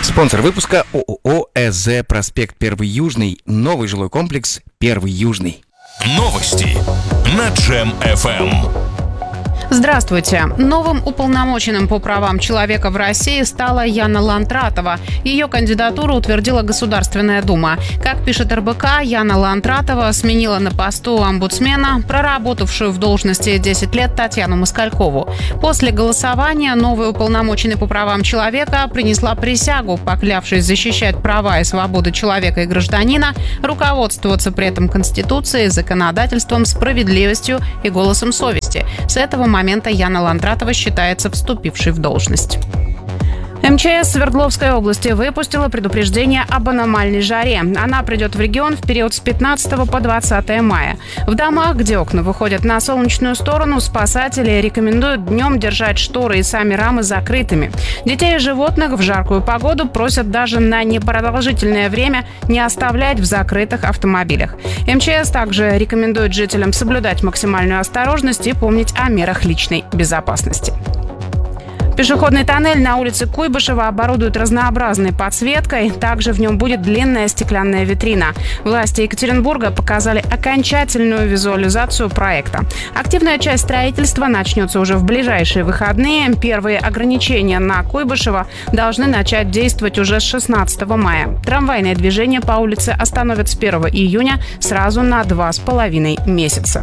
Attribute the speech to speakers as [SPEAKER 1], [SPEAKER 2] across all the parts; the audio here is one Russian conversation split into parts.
[SPEAKER 1] Спонсор выпуска ООО ЭЗ «Проспект 1 Южный». Новый жилой комплекс 1 Южный.
[SPEAKER 2] Новости на Джем-ФМ.
[SPEAKER 3] Здравствуйте. Новым уполномоченным по правам человека в России стала Яна Лантратова. Ее кандидатуру утвердила Государственная Дума. Как пишет РБК, Яна Лантратова сменила на посту омбудсмена проработавшую в должности 10 лет Татьяну Москалькову. После голосования новый уполномоченный по правам человека принесла присягу, поклявшись защищать права и свободы человека и гражданина, руководствоваться при этом Конституцией, законодательством, справедливостью и голосом совести. С этого момента Яна Лантратова считается вступившей в должность. МЧС Свердловской области выпустила предупреждение об аномальной жаре. Она придет в регион в период с 15 по 20 мая. В домах, где окна выходят на солнечную сторону, спасатели рекомендуют днем держать шторы и сами рамы закрытыми. Детей и животных в жаркую погоду просят даже на непродолжительное время не оставлять в закрытых автомобилях. МЧС также рекомендует жителям соблюдать максимальную осторожность и помнить о мерах личной безопасности. Пешеходный тоннель на улице Куйбышева оборудуют разнообразной подсветкой. Также в нем будет длинная стеклянная витрина. Власти Екатеринбурга показали окончательную визуализацию проекта. Активная часть строительства начнется уже в ближайшие выходные. Первые ограничения на Куйбышева должны начать действовать уже с 16 мая. Трамвайное движение по улице остановят с 1 июня сразу на 2,5 месяца.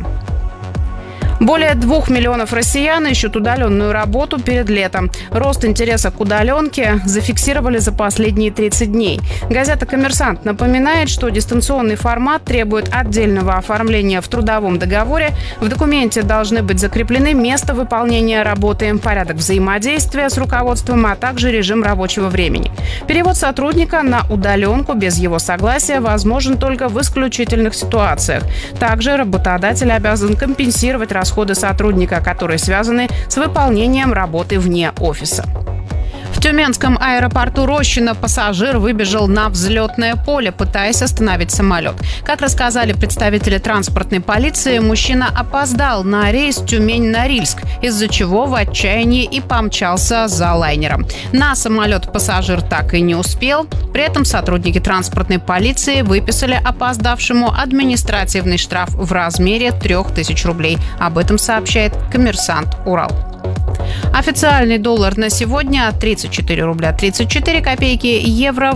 [SPEAKER 3] Более 2 миллионов россиян ищут удаленную работу перед летом. Рост интереса к удаленке зафиксировали за последние 30 дней. Газета «Коммерсант» напоминает, что дистанционный формат требует отдельного оформления в трудовом договоре. В документе должны быть закреплены место выполнения работы, порядок взаимодействия с руководством, а также режим рабочего времени. Перевод сотрудника на удаленку без его согласия возможен только в исключительных ситуациях. Также работодатель обязан компенсировать расходы сотрудника, которые связаны с выполнением работы вне офиса. В Тюменском аэропорту Рощино пассажир выбежал на взлетное поле, пытаясь остановить самолет. Как рассказали представители транспортной полиции, мужчина опоздал на рейс Тюмень-Норильск, из-за чего в отчаянии и помчался за лайнером. На самолет пассажир так и не успел. При этом сотрудники транспортной полиции выписали опоздавшему административный штраф в размере 3000 рублей. Об этом сообщает «Коммерсант Урал». Официальный доллар на сегодня 34 рубля 34 копейки, евро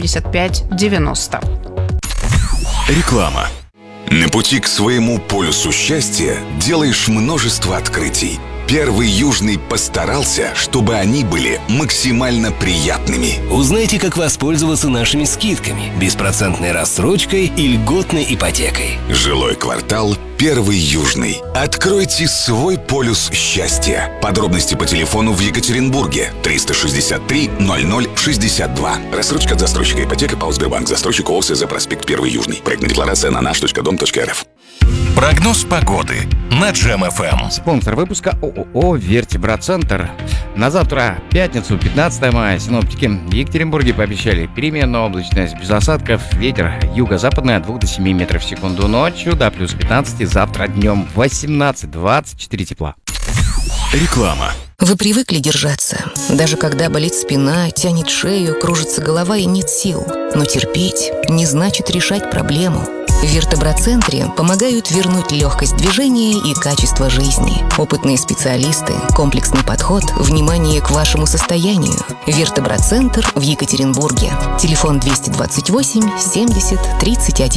[SPEAKER 3] 85,90.
[SPEAKER 2] Реклама. На пути к своему полюсу счастья делаешь множество открытий. 1 Южный постарался, чтобы они были максимально приятными.
[SPEAKER 4] Узнайте, как воспользоваться нашими скидками, беспроцентной рассрочкой и льготной ипотекой.
[SPEAKER 2] Жилой квартал 1 Южный. Откройте свой полюс счастья. Подробности по телефону в Екатеринбурге 363 0062. Рассрочка от застройщика ипотека ПАО Сбербанк. Застройщик ООО ЭЗ «Проспект 1 Южный». Проектная декларация на наш.дом.рф. Прогноз погоды на Джем-ФМ.
[SPEAKER 1] Спонсор выпуска ООО «Вертебрацентр». На завтра, пятницу, 15 мая, синоптики в Екатеринбурге пообещали переменную облачность без осадков, ветер юго-западный от 2 до 7 метров в секунду ночью, до плюс 15, завтра днем 18-24 тепла.
[SPEAKER 2] Реклама.
[SPEAKER 5] Вы привыкли держаться, даже когда болит спина, тянет шею, кружится голова и нет сил. Но терпеть не значит решать проблему. В Вертебрацентре помогают вернуть легкость движения и качество жизни. Опытные специалисты, комплексный подход, внимание к вашему состоянию. Вертебрацентр в Екатеринбурге. Телефон 228 70 31.